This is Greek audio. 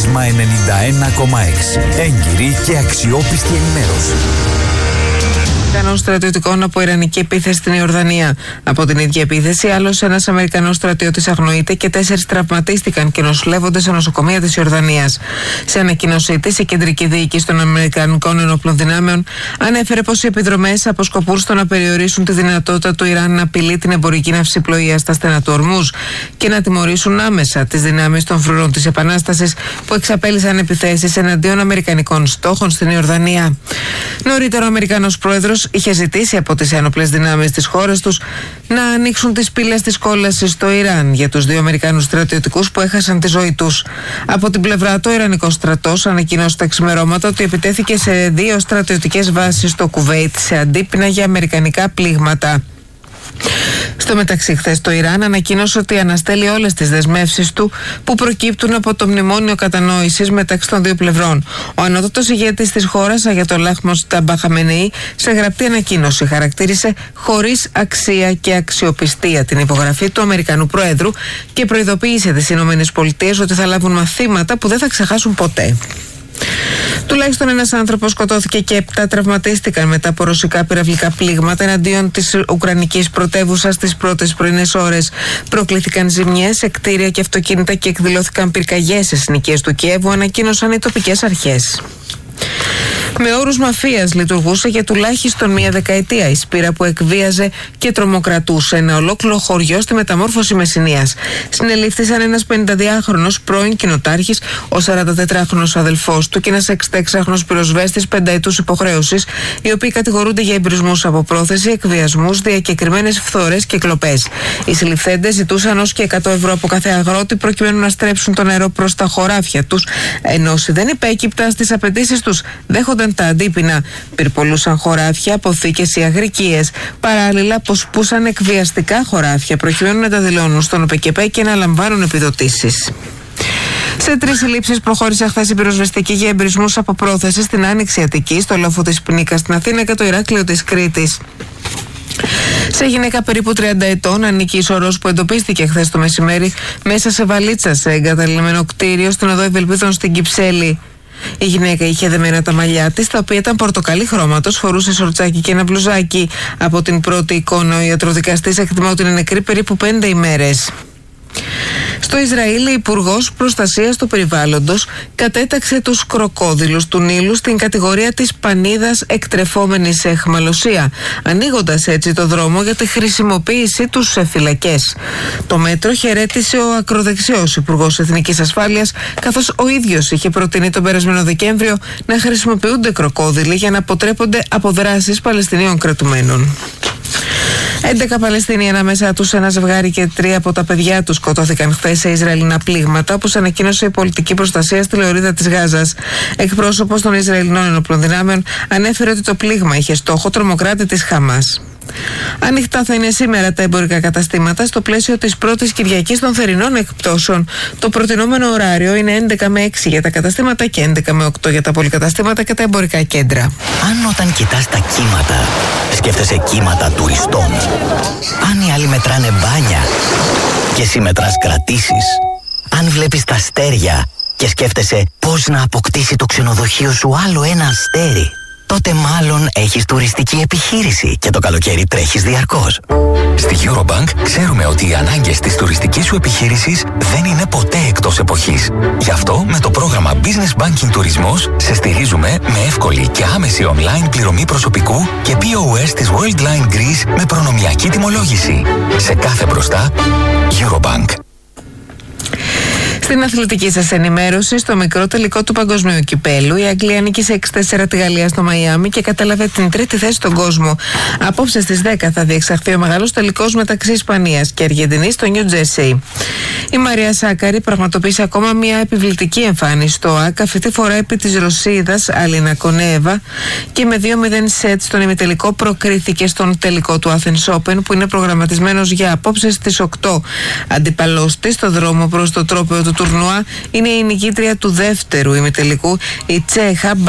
Πλάσμα 91,6. Έγκυρη και αξιόπιστη ενημέρωση. Αμερικανών στρατιωτικών από ιρανική επίθεση στην Ιορδανία. Από την ίδια επίθεση, άλλος ένας Αμερικανός στρατιώτης αγνοείται και 4 τραυματίστηκαν και νοσηλεύονται σε νοσοκομεία της Ιορδανίας. Σε ανακοίνωσή της, η κεντρική διοίκηση των Αμερικανικών Ενόπλων Δυνάμεων ανέφερε πως οι επιδρομές αποσκοπούν στο να περιορίσουν τη δυνατότητα του Ιράν να απειλεί την εμπορική ναυσιπλοεία στα στενά του Ορμούζ και να τιμωρήσουν άμεσα τις δυνάμεις των φρουρών της Επανάστασης που εξαπέλυσαν επιθέσεις εναντίον Αμερικανικών στόχων στην Ιορδανία. Νωρίτερα, ο Αμερικανός πρόεδρος είχε ζητήσει από τις ένοπλες δυνάμεις της χώρας τους να ανοίξουν τις πύλες της κόλασης στο Ιράν για τους 2 Αμερικανούς στρατιωτικούς που έχασαν τη ζωή τους. Από την πλευρά του, ο Ιρανικός στρατός ανακοίνωσε τα ξημερώματα ότι επιτέθηκε σε 2 στρατιωτικές βάσεις στο Κουβέιτ σε αντίπεινα για αμερικανικά πλήγματα. Στο μεταξύ, χθες το Ιράν ανακοίνωσε ότι αναστέλει όλες τις δεσμεύσεις του που προκύπτουν από το μνημόνιο κατανόησης μεταξύ των 2 πλευρών. Ο ανώτατος ηγέτης της χώρας, Αγιατολάχ Μοστάμπα Χαμενεή, σε γραπτή ανακοίνωση χαρακτήρισε χωρίς αξία και αξιοπιστία την υπογραφή του Αμερικανού Προέδρου και προειδοποίησε τις ΗΠΑ ότι θα λάβουν μαθήματα που δεν θα ξεχάσουν ποτέ. Τουλάχιστον ένας άνθρωπος σκοτώθηκε και 7 τραυματίστηκαν μετά από ρωσικά πυραυλικά πλήγματα εναντίον της ουκρανικής πρωτεύουσας τις πρώτες πρωινές ώρες. Προκλήθηκαν ζημιές σε κτίρια και αυτοκίνητα και εκδηλώθηκαν πυρκαγιές σε συνοικίες του Κιέβου, ανακοίνωσαν οι τοπικές αρχές. Με όρους μαφίας λειτουργούσε για τουλάχιστον 1 δεκαετία η σπήρα που εκβίαζε και τρομοκρατούσε ένα ολόκληρο χωριό στη Μεταμόρφωση Μεσσηνίας. Συνελήφθησαν ένας 52χρονος πρώην κοινοτάρχης, ο 44χρονος αδελφός του και ένας 66χρονος πυροσβέστης 5ετούς υποχρέωσης, οι οποίοι κατηγορούνται για εμπρισμούς από πρόθεση, εκβιασμούς, διακεκριμένες φθορές και κλοπές. Οι συλληφθέντες ζητούσαν ως και 100 ευρώ από κάθε αγρότη προκειμένου να στρέψουν το νερό προς τα χωράφια τους, ενώ όσοι δεν υπέκυπταν στις απαιτήσεις τους δέχονταν τα αντίπεινα. Πυρπολούσαν χωράφια, αποθήκες ή αγρικίες. Παράλληλα, αποσπούσαν εκβιαστικά χωράφια προκειμένου να τα δηλώνουν στον ΟΠΕΚΕΠΕ και να λαμβάνουν επιδοτήσεις. Σε 3 συλλήψεις προχώρησε χθες η πυροσβεστική για εμπρισμούς από πρόθεση στην Άνοιξη Αττικής, στο λόφο της Πνίκας στην Αθήνα και το Ηράκλειο της Κρήτης. Σε γυναίκα περίπου 30 ετών ανήκει η σωρός που εντοπίστηκε χθες το μεσημέρι μέσα σε βαλίτσα σε εγκαταλειμμένο κτίριο στην οδό Ευελπίδων στην Κυψέλη. Η γυναίκα είχε δεμένα τα μαλλιά της, τα οποία ήταν πορτοκαλί χρώματος, φορούσε σορτσάκι και ένα μπλουζάκι. Από την πρώτη εικόνα, ο ιατροδικαστής εκτιμά ότι είναι νεκρή περίπου 5 ημέρες. Στο Ισραήλ, η Υπουργός Προστασίας του Περιβάλλοντος κατέταξε τους κροκόδιλους του Νείλου στην κατηγορία της πανίδας εκτρεφόμενης σε αιχμαλωσία, ανοίγοντας έτσι το δρόμο για τη χρησιμοποίησή τους σε φυλακές. Το μέτρο χαιρέτησε ο ακροδεξιός Υπουργός Εθνικής Ασφάλειας, καθώς ο ίδιος είχε προτείνει τον περασμένο Δεκέμβριο να χρησιμοποιούνται κροκόδιλοι για να αποτρέπονται από δράσεις Παλαιστινίων κρατουμένων. 11 Παλαιστίνοι, ανάμεσά τους ένα ζευγάρι και 3 από τα παιδιά τους, σκοτώθηκαν χθες σε Ισραηλινά πλήγματα, όπως ανακοίνωσε η πολιτική προστασία στη λωρίδα της Γάζας. Εκπρόσωπος των Ισραηλινών Ενόπλων Δυνάμεων ανέφερε ότι το πλήγμα είχε στόχο τρομοκράτη της Χαμάς. Ανοιχτά θα είναι σήμερα τα εμπορικά καταστήματα στο πλαίσιο της πρώτης Κυριακής των θερινών εκπτώσεων. Το προτινόμενο ωράριο είναι 11 με 6 για τα καταστήματα και 11 με 8 για τα πολυκαταστήματα και τα εμπορικά κέντρα. Αν όταν κοιτάς τα κύματα, σκέφτεσαι κύματα τουριστών. Αν οι άλλοι μετράνε μπάνια και εσύ μετράς κρατήσεις. Αν βλέπεις τα αστέρια και σκέφτεσαι πώς να αποκτήσει το ξενοδοχείο σου άλλο ένα αστέρι, τότε μάλλον έχεις τουριστική επιχείρηση και το καλοκαίρι τρέχεις διαρκώς. Στη Eurobank ξέρουμε ότι οι ανάγκες της τουριστικής σου επιχείρησης δεν είναι ποτέ εκτός εποχής. Γι' αυτό με το πρόγραμμα Business Banking Τουρισμός σε στηρίζουμε με εύκολη και άμεση online πληρωμή προσωπικού και POS της Worldline Greece με προνομιακή τιμολόγηση. Σε κάθε μπροστά, Eurobank. Στην αθλητική σας ενημέρωση, στο μικρό τελικό του Παγκοσμίου Κυπέλου, η Αγγλία νίκησε 6-4 τη Γαλλία στο Μαϊάμι και κατέλαβε την 3η θέση στον κόσμο. Απόψε στις 10 θα διεξαχθεί ο μεγάλος τελικός μεταξύ Ισπανίας και Αργεντινής στο Νιου Τζέρσι. Η Μαρία Σάκαρη πραγματοποίησε ακόμα μια επιβλητική εμφάνιση στο ΆΚ, αυτή τη φορά επί της Ρωσίδας Αλίνα Κονέβα, και με 2-0 σετ στον ημιτελικό προκρίθηκε στον τελικό του Athens Open, που είναι προγραμματισμένος για απόψε στις 8. Αντιπαλός της στο δρόμο προς το τρόπαιο του τουρνουά είναι η νικήτρια του δεύτερου ημιτελικού, η Τσέχα